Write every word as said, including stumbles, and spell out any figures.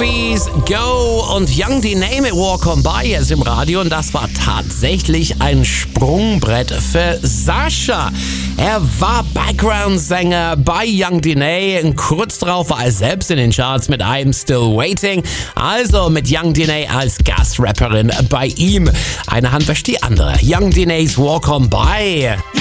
Bees, Go und Young Diney mit Walk On By jetzt im Radio. Und das war tatsächlich ein Sprungbrett für Sascha. Er war Background-Sänger bei Young Diney. Kurz darauf war er selbst in den Charts mit I'm Still Waiting. Also mit Young Diney als Gastrapperin bei ihm. Eine Hand wäscht die andere. Young Dineys Walk On By.